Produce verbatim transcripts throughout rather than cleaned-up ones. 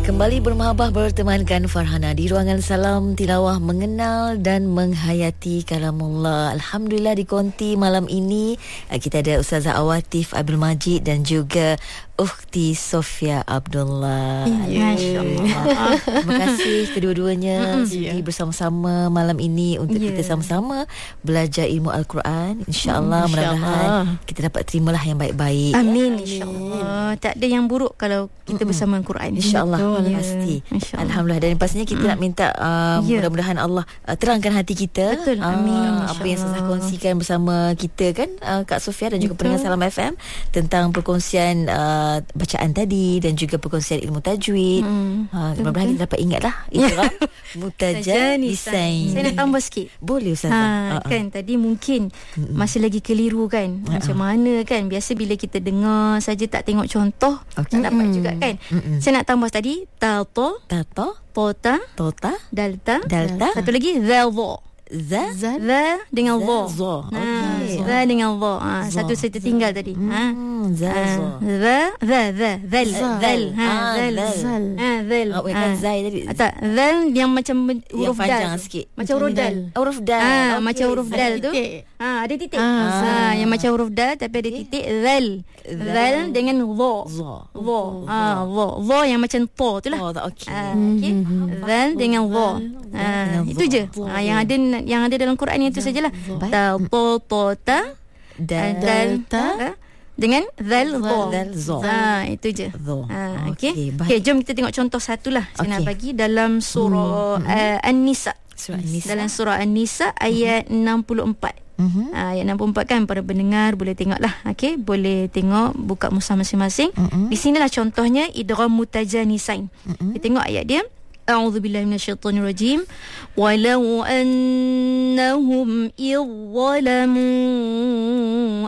Kembali bermahabah bertemankan Farhana di ruangan Salam Tilawah, mengenal dan menghayati kalamullah. Alhamdulillah di konti malam ini kita ada Ustazah Awatif Abdul Majid dan juga Ukhti Sofia Abdullah. Ya, masya-Allah. Terima kasih kedua-duanya sudi bersama-sama malam ini untuk yeah. kita sama-sama belajar ilmu Al-Quran. InsyaAllah hmm, mudah-mudahan kita dapat terimalah yang baik-baik. Amin, insya-Allah. Tak ada yang buruk kalau kita mm-mm. bersama Al-Quran. InsyaAllah, ya. Pasti. Alhamdulillah. Dan pastinya kita mm. nak minta uh, yeah. mudah-mudahan Allah uh, terangkan hati kita. Betul. Uh, Amin. Apa yang saya kongsikan bersama kita kan, uh, Kak Sofia dan juga pendengar Salam F M tentang perkongsian uh, bacaan tadi dan juga perkongsian ilmu tajwid. Hmm. Ha, mudah-mudahan kita dapat ingatlah Idgham Mutajanisain. Saya nak tambah sikit. Boleh Ustaz. Ha, uh-uh. Kan tadi mungkin mm-mm. masih lagi keliru kan. Uh-uh. Macam mana kan? Biasa bila kita dengar saja tak tengok contoh, okay. tak dapat mm. juga kan. Mm-mm. Saya nak tambah tadi tato, tato, tota, tota, dalta, dalta. Satu lagi zalvo. Za, za dengan za. Za. Okay. Za dengan za. Ha, satu saya tertinggal tadi. Ha. Za, za, za, za, zal, zal. Ha, zal, zal. Ha, zal. Oh, kan zai tadi. Tak, zal yang macam huruf dal. Panjang sikit. Macam huruf dal. Huruf dal. Ha, macam huruf dal tu. Ha, ada titik. Ha, yang macam huruf dal tapi ada titik. Zal. Zal dengan za. Za. Za. Ha, za. Za yang macam to tu lah. Oh, okey. Okey. Zal dengan za. Ha, itu je. Ha, yang ada yang ada dalam Quran itu sajalah. Ta, to, to, ta, dal, ta dengan zal, za. Ha, itu je. Ha, okey. Okey, jom kita tengok contoh satulah. Saya okay. nak bagi dalam surah hmm. uh, An-Nisa. Surah An-Nisa. Dalam surah An-Nisa ayat hmm. enam puluh empat. Uh-huh. Ha, ayat enam puluh empat kan, para pendengar boleh tengoklah. Okey, boleh tengok, buka mushaf masing-masing. Uh-huh. Di sinilah contohnya idgham mutajanisain. Uh-huh. Kita tengok ayat dia. أعوذ بالله من الشيطان الرجيم ولو أنهم إذ ظلموا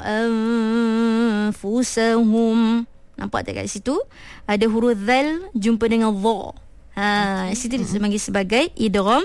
أنفسهم. Nampak tak kat situ ada huruf zal jumpa dengan dha. Ha, okay. Situ dipanggil sebagai idgham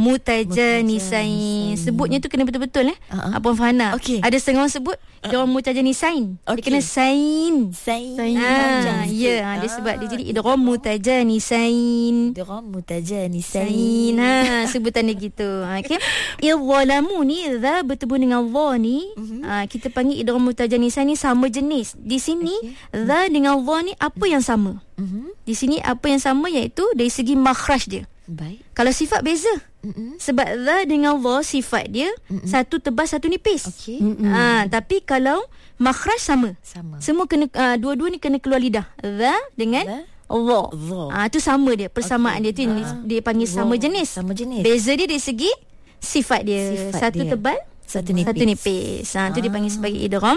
mutajanisain. Sebutnya tu kena betul-betul eh. Uh-huh. Apa Fahana? Okay. Ada setengah orang sebut idgham mutajanisain. Okay. Dia kena sain. Sain. Ha, ya, ha, dia sebab dia jadi idgham mutajanisain. Idgham mutajanisain. Ha, sebutan dia gitu. Okey. Idzalamu ni za bertemu dengan dha ni, uh-huh. ha, kita panggil idgham mutajanisain ni sama jenis. Di sini okay. za dengan dha ni apa yang sama? Uh-huh. Di sini apa yang sama iaitu dari segi makhraj dia. Baik. Kalau sifat beza. Mm-mm. Sebab za dengan dha sifat dia Mm-mm. satu tebal satu nipis. Okay. Ha, tapi kalau makhraj sama. Sama. Semua kena uh, dua-dua ni kena keluar lidah. Za dengan dha. Ah, tu sama dia, persamaan okay. dia tu uh, dia panggil Zha. sama jenis. Sama jenis. Beza dia dari segi sifat dia. Sifat satu dia. tebal satu nipis. Satu nipis. Ha, tu ah. dipanggil sebagai idgham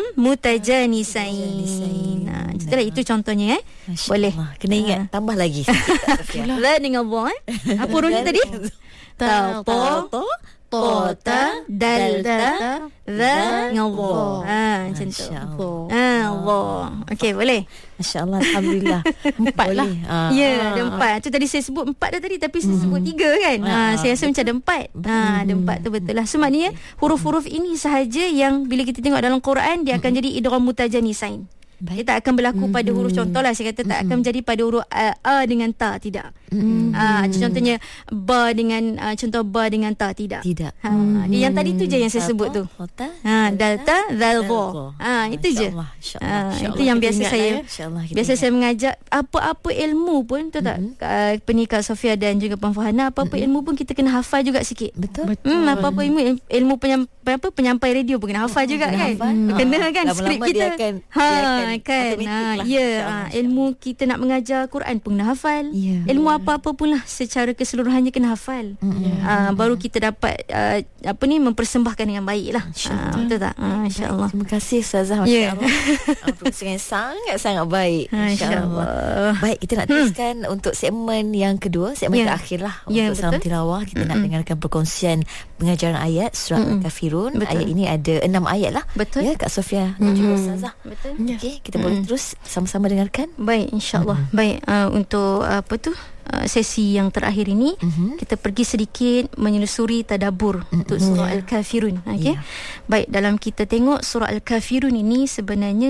mutajanisain. Ha, itulah itu contohnya eh. Masya Boleh. Allah. Kena ingat ha. tambah lagi. La dengan dha eh. Apa hurufnya tadi? Ta, to, to, ta, dal, ta, za dengan dha. Ha, macam tu. Ha, dha. Okey, boleh. Masya-Allah, alhamdulillah. Empat lah. Ya, yeah, ada empat. Tu tadi saya sebut empat dah tadi, tapi saya hmm. sebut tiga kan. Ha, saya rasa macam ada empat. Ha, ada empat tu betul lah. So maknanya huruf-huruf ini sahaja yang bila kita tengok dalam Quran dia akan jadi idgham mutajanisain. Dia tak akan berlaku mm-hmm. pada huruf contoh lah. Saya kata tak mm-hmm. akan menjadi pada huruf a, a dengan ta. Tidak. Mm-hmm. uh, Contohnya ba dengan uh, contoh ba dengan ta. Tidak. Tidak. Ha, mm-hmm. Yang tadi tu je yang saya sebut tu. Ha, dalta, zalbo. Ha, itu je. Ha, itu yang biasa saya biasa saya mengajak apa-apa ilmu pun tu tak. Mm-hmm. Penikah Sofia dan juga Puan Farhana, apa-apa mm-hmm. ilmu pun kita kena hafal juga sikit. Betul. Hmm, apa-apa ilmu ilmu penyampai apa penyampai radio pun kena hafal juga kena kan. Hafal. Kena kan skrip kita. Ha, kan. Ha, ya, ha, ilmu kita nak mengajar Quran pun kena hafal. Yeah. Ilmu apa-apa pun lah secara keseluruhannya kena hafal. Yeah. Ha, baru kita dapat uh, apa ni mempersembahkan dengan baik lah. Ha, betul tak? Ha, InsyaAllah. Terima kasih Ustazah. Masya-Allah. Perkongsian sangat-sangat baik. InsyaAllah. Baik, kita nak teruskan hmm. untuk segmen yang kedua, segmen yeah. terakhir lah yeah, untuk Salam Tilawah. Kita mm-hmm. nak dengarkan perkongsian pengajaran ayat surah mm-hmm. Al-Kafirun. Betul. Ayat ini ada enam ayat lah. Betul. Ya, Kak Sofia dan mm-hmm. juga Ustazah. Betul. Okey, kita mm-hmm. boleh terus sama-sama dengarkan. Baik, insya-Allah. Mm-hmm. Baik, uh, untuk uh, apa tu? Uh, sesi yang terakhir ini mm-hmm. kita pergi sedikit menyelusuri tadabbur mm-hmm. untuk surah yeah. Al-Kafirun. Okey. Yeah. Baik, dalam kita tengok surah Al-Kafirun ini sebenarnya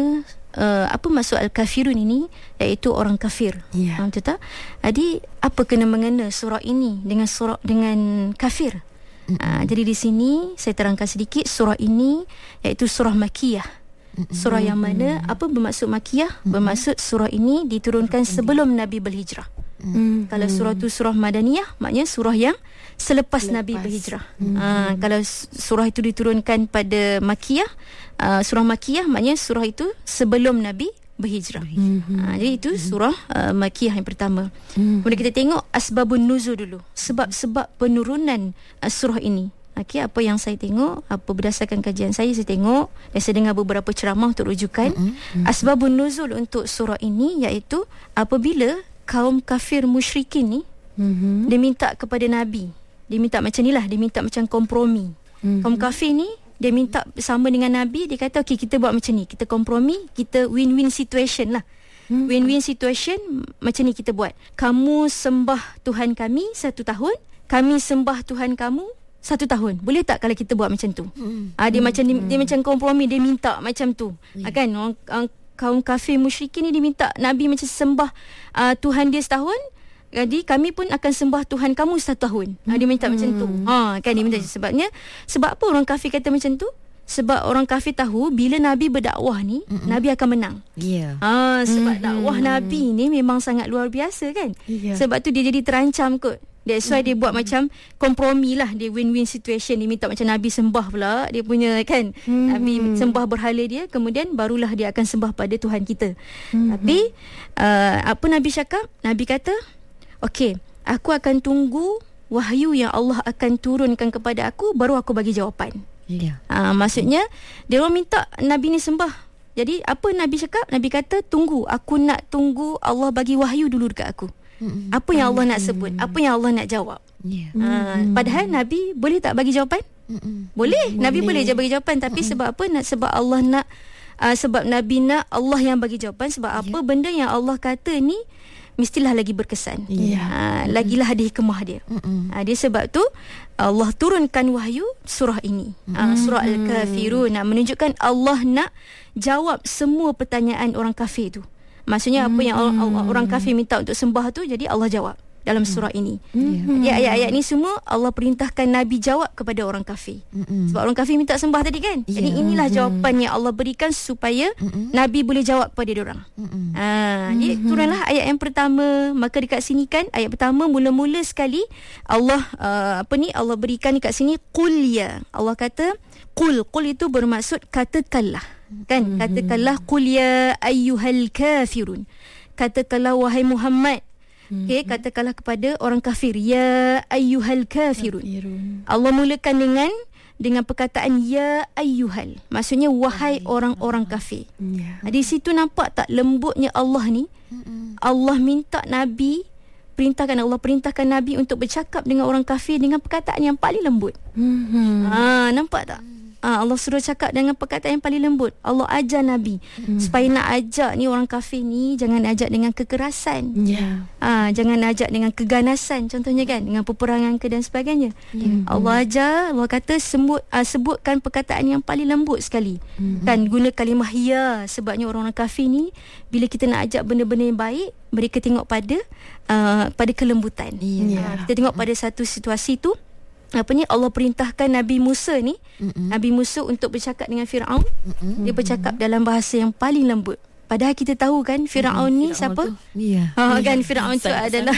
uh, apa maksud al-kafirun ini, iaitu orang kafir. Ya. Ha, betul tak? Jadi apa kena mengena surah ini dengan surah dengan kafir? Uh, jadi di sini saya terangkan sedikit, surah ini iaitu surah Makiyah. Surah yang mana, apa bermaksud Makiyah? Bermaksud surah ini diturunkan sebelum Nabi berhijrah. Mm-hmm. Kalau surah tu surah Madaniyah, maknanya surah yang selepas, selepas. Nabi berhijrah. Mm-hmm. Uh, kalau surah itu diturunkan pada Makiyah, uh, surah Makiyah maknanya surah itu sebelum Nabi berhijrah. Mm-hmm. Uh, jadi itu surah uh, Makiyah yang pertama. Mm-hmm. Kemudian kita tengok asbabun nuzul dulu, sebab-sebab penurunan uh, surah ini. Okey, apa yang saya tengok, apa berdasarkan kajian saya, saya tengok dan saya dengar beberapa ceramah untuk rujukan. Mm-hmm. Asbabun nuzul untuk surah ini iaitu apabila kaum kafir musyrikin ni, mm-hmm. dia minta kepada Nabi. Dia minta macam ni lah, dia minta macam kompromi. Mm-hmm. Kaum kafir ni, dia minta bersama dengan Nabi, dia kata okey, kita buat macam ni, kita kompromi, kita win-win situation lah. Mm-hmm. Win-win situation macam ni kita buat. Kamu sembah Tuhan kami satu tahun, kami sembah Tuhan kamu satu tahun. Boleh tak kalau kita buat macam tu? Hmm. Ah, dia hmm. macam dia, dia macam kompromi, dia minta macam tu. Yeah. Ah, kan orang, orang kaum kafir musyrikin ni dia minta Nabi macam sembah uh, Tuhan dia setahun. Jadi kami pun akan sembah Tuhan kamu satu tahun. Hmm. Ah, dia minta hmm. macam tu. Ha kan dia minta sebabnya sebab apa orang kafir kata macam tu? Sebab orang kafir tahu bila Nabi berdakwah ni, mm-mm. Nabi akan menang. Ya. Yeah. Ah sebab mm-hmm. dakwah Nabi ni memang sangat luar biasa kan. Yeah. Sebab tu dia jadi terancam kot. That's why mm-hmm. dia buat macam kompromi lah. Dia win-win situation. Dia minta macam Nabi sembah pula dia punya kan. Mm-hmm. Nabi sembah berhala dia, kemudian barulah dia akan sembah pada Tuhan kita. Mm-hmm. Tapi uh, apa Nabi cakap? Nabi kata, okey, aku akan tunggu wahyu yang Allah akan turunkan kepada aku, baru aku bagi jawapan. Ya. Uh, maksudnya dia orang minta Nabi ni sembah. Jadi apa Nabi cakap? Nabi kata tunggu, aku nak tunggu Allah bagi wahyu dulu dekat aku. Mm-hmm. Apa yang Allah nak sebut, apa yang Allah nak jawab. Yeah. Uh, padahal Nabi boleh tak bagi jawapan? Mm-hmm. Boleh. boleh. Nabi boleh je bagi jawapan, tapi mm-hmm. sebab apa? Nak sebab Allah nak uh, sebab Nabi nak Allah yang bagi jawapan. Sebab yeah. apa? Benda yang Allah kata ni mestilah lagi berkesan. Yeah. Ha, lagilah ada hikmah dia. Ha, dia sebab tu Allah turunkan wahyu surah ini. Ha, surah Al-Kafirun, nak menunjukkan Allah nak jawab semua pertanyaan orang kafir tu. Maksudnya apa yang orang, orang kafir minta untuk sembah tu, jadi Allah jawab dalam surah ini. Mm-hmm. Ya, ayat-ayat ni semua Allah perintahkan Nabi jawab kepada orang kafir. Mm-hmm. Sebab orang kafir minta sembah tadi kan. Yeah. Jadi inilah jawapan yang Allah berikan supaya mm-hmm. Nabi boleh jawab kepada diorang. Mm-hmm. Ha, jadi mm-hmm. turunlah ayat yang pertama. Maka dekat sini kan ayat pertama mula-mula sekali Allah uh, apa ni Allah berikan dekat sini qul ya. Allah kata qul. Qul itu bermaksud katakanlah. Kan? Mm-hmm. Katakanlah qul ya ayyuhal kafirun. Katakanlah wahai Muhammad. Okey, katakanlah kepada orang kafir, ya ayyuhal kafirun. Kafirun. Allah mulakan dengan dengan perkataan ya ayyuhal. Maksudnya wahai Ay, orang-orang kafir. Ya. Di situ nampak tak lembutnya Allah ni? Mm-mm. Allah minta Nabi, perintahkan Allah perintahkan Nabi untuk bercakap dengan orang kafir dengan perkataan yang paling lembut. Mm-hmm. Ha, nampak tak? Ah, Allah suruh cakap dengan perkataan yang paling lembut. Allah ajar Nabi hmm. supaya nak ajak ni orang kafir ni jangan ajak dengan kekerasan. Yeah. Ah, jangan ajak dengan keganasan contohnya kan, dengan peperangan ke dan sebagainya. Yeah. Allah ajar, Allah kata sebut ah, sebutkan perkataan yang paling lembut sekali. Hmm. Kan guna kalimah ya, sebabnya orang-orang kafir ni bila kita nak ajak benda-benda yang baik, mereka tengok pada uh, pada kelembutan. Yeah. Ah, kita tengok pada satu situasi tu apa ni Allah perintahkan Nabi Musa ni, mm-hmm. Nabi Musa untuk bercakap dengan Firaun. Mm-hmm. Dia bercakap dalam bahasa yang paling lembut. Padahal kita tahu kan Firaun mm-hmm. ni Firaun siapa? Ya. Ha kan Firaun tu adalah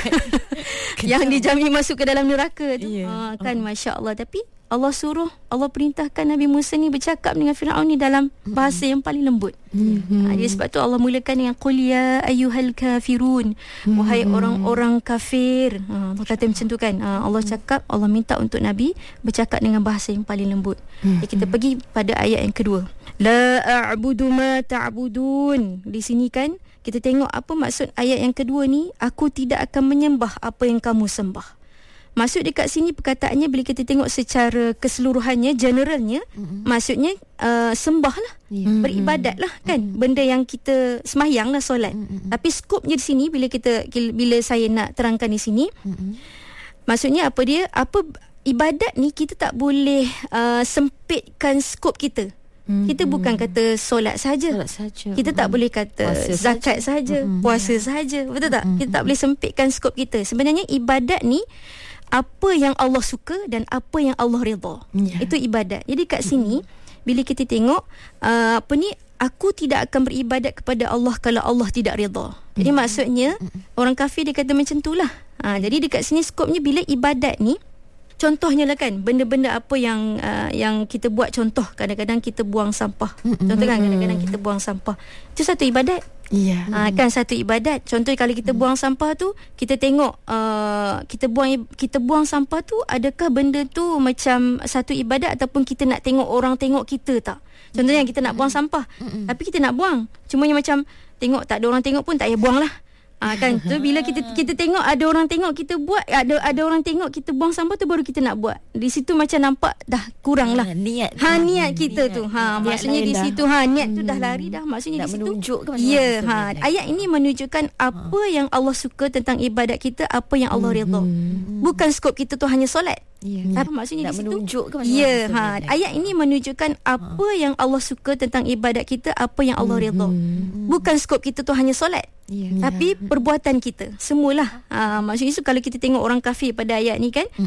yang dijamin masuk ke dalam neraka tu. Yeah. Ha kan oh. masya-Allah, tapi Allah suruh, Allah perintahkan Nabi Musa ni bercakap dengan Firaun ni dalam bahasa yang paling lembut. Mm-hmm. Ha, dia sebab tu Allah mulakan dengan qul ya ayyuhal kafirun. Mm-hmm. Wahai orang-orang kafir. Ha, Allah kata macam tu kan. Ha, Allah cakap, Allah minta untuk Nabi bercakap dengan bahasa yang paling lembut. Mm-hmm. Jadi kita pergi pada ayat yang kedua. La a'budu ma ta'budun. Di sini kan kita tengok apa maksud ayat yang kedua ni. Aku tidak akan menyembah apa yang kamu sembah. Maksud dekat sini perkataannya bila kita tengok secara keseluruhannya, generalnya, mm-hmm. maksudnya uh, sembah lah, yeah. beribadat lah kan, mm-hmm. benda yang kita semayang lah, solat. Mm-hmm. Tapi skopnya di sini bila kita bila saya nak terangkan di sini, mm-hmm. maksudnya apa dia? Apa ibadat ni kita tak boleh uh, sempitkan skop kita. Mm-hmm. Kita bukan kata solat saja. Solat saja. Kita tak boleh kata puasa zakat saja, mm-hmm. puasa saja. Betul tak? Mm-hmm. Kita tak boleh sempitkan skop kita. Sebenarnya ibadat ni apa yang Allah suka dan apa yang Allah redha. Yeah. Itu ibadat. Jadi kat sini mm-hmm. bila kita tengok uh, apa ni, aku tidak akan beribadat kepada Allah kalau Allah tidak redha. Jadi mm-hmm. maksudnya mm-hmm. orang kafir dia kata macam itulah. Ha, jadi dekat sini skopnya bila ibadat ni, contohnya lah kan, benda-benda apa yang uh, yang kita buat, contoh kadang-kadang kita buang sampah. Mm-hmm. Contoh kan kadang-kadang kita buang sampah. Itu satu ibadat. Ya. Yeah. Ha, kan satu ibadat. Contoh kalau kita buang sampah tu, kita tengok uh, kita buang kita buang sampah tu, adakah benda tu macam satu ibadat ataupun kita nak tengok orang tengok kita tak? Contohnya kita nak buang sampah, mm-hmm. tapi kita nak buang. Cumanya macam tengok tak ada orang tengok pun tak payah buang lah. Ah, kan tu bila kita kita tengok ada orang tengok kita buat, ada ada orang tengok kita buang sampah tu, baru kita nak buat. Di situ macam nampak dah kurang lah. Ha, niat. Ha, niat kita niat, tu. Ha, niat maksudnya di situ ha niat tu dah Hmm. lari dah. Maksudnya nak di situ menunjuk ke macam ya, mana? ha, ayat ini menunjukkan apa ha. yang Allah suka tentang ibadat kita, apa yang Allah redha. Hmm. Bukan skop kita tu hanya solat. Ya. Apa maksudnya nak di situ? menunjuk ke macam ya, mana? Ha, ayat ini menunjukkan apa ha. yang Allah suka tentang ibadat kita, apa yang Allah redha. Hmm. Bukan skop kita tu hanya solat. Ya. Tapi perbuatan kita semualah. Ha, maksudnya itu kalau kita tengok orang kafir pada ayat ni kan,